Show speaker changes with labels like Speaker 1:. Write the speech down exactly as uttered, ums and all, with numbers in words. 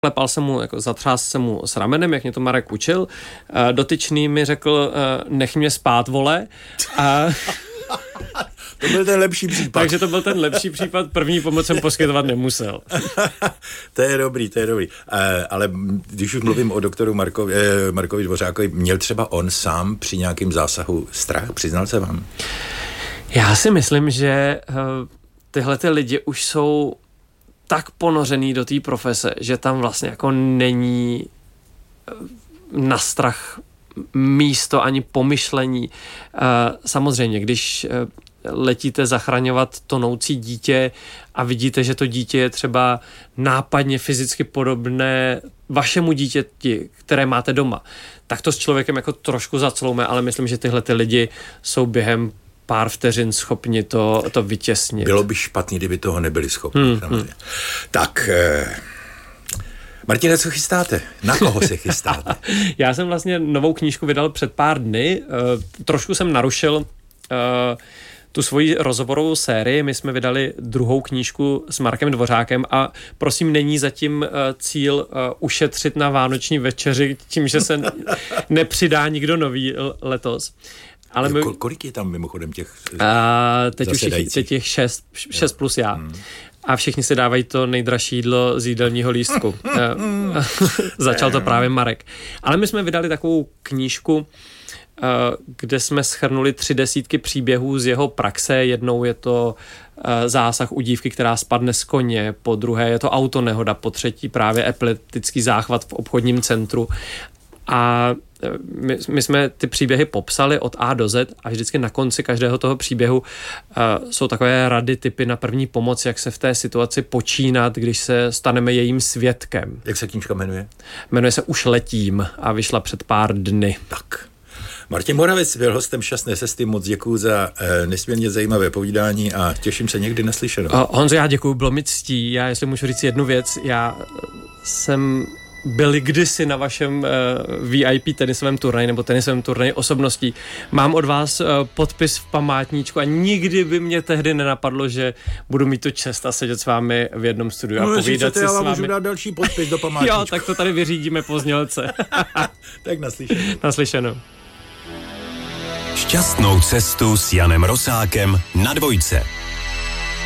Speaker 1: Klepal jsem mu, jako zatřás jsem mu s ramenem, jak mě to Marek učil. Dotyčný mi řekl, nech mě spát, vole. A...
Speaker 2: To byl ten lepší případ.
Speaker 1: Takže to byl ten lepší případ, první pomoc jsem poskytovat nemusel.
Speaker 2: To je dobrý, to je dobrý. E, ale když už mluvím o doktoru Markovi, e, Markovi Dvořákovi, měl třeba on sám při nějakém zásahu strach? Přiznal se vám?
Speaker 1: Já si myslím, že tyhle ty lidi už jsou tak ponořený do té profese, že tam vlastně jako není na strach místo ani pomyšlení. Samozřejmě, když letíte zachraňovat tonoucí dítě a vidíte, že to dítě je třeba nápadně fyzicky podobné vašemu dítěti, které máte doma, tak to s člověkem jako trošku zacloume, ale myslím, že tyhle ty lidi jsou během pár vteřin schopni to, to vytěsnit.
Speaker 2: Bylo by špatný, kdyby toho nebyli schopni.
Speaker 1: Hmm, hmm.
Speaker 2: Tak, eh, Martine, co chystáte? Na koho se chystáte?
Speaker 1: Já jsem vlastně novou knížku vydal před pár dny. Eh, trošku jsem narušil eh, tu svoji rozhovorovou sérii. My jsme vydali druhou knížku s Markem Dvořákem a prosím, není zatím uh, cíl uh, ušetřit na vánoční večeři tím, že se nepřidá nikdo nový l- letos. Ale my...
Speaker 2: Kol- kolik je tam mimochodem těch
Speaker 1: uh, teď už je, teď je šest, šest plus já. Hmm. A všichni si dávají to nejdražší jídlo z jídelního lístku. Začal to právě Marek. Ale my jsme vydali takovou knížku, kde jsme shrnuli tři desítky příběhů z jeho praxe. Jednou je to zásah u dívky, která spadne z koně, po druhé je to autonehoda, po třetí právě epileptický záchvat v obchodním centru. A my, my jsme ty příběhy popsali od A do Z a vždycky na konci každého toho příběhu uh, jsou takové rady, tipy na první pomoc, jak se v té situaci počínat, když se staneme jejím svědkem.
Speaker 2: Jak se knížka jmenuje?
Speaker 1: Jmenuje se Už letím a vyšla před pár dny.
Speaker 2: Tak. Martin Moravec byl hostem Šťastné cesty, moc děkuju za e, nesmírně zajímavé povídání a těším se někdy naslyšenou.
Speaker 1: Honzo, já děkuju, bylo mi ctí. Já, jestli můžu říct jednu věc, já jsem byl kdysi na vašem uh, V I P tenisovém turnaji nebo tenisovém turnaji osobností. Mám od vás uh, podpis v památníčku a nikdy by mě tehdy nenapadlo, že budu mít tu čest a sedět s vámi v jednom studiu
Speaker 2: no,
Speaker 1: a povídat si s vámi.
Speaker 2: Já vám můžu dát další podpis do památníčku.
Speaker 1: Jo, tak to tady vyřídíme po znělce.
Speaker 2: Tak naslyšenou.
Speaker 1: Naslyšenou.
Speaker 3: Šťastnou cestu s Janem Rosákem na dvojce.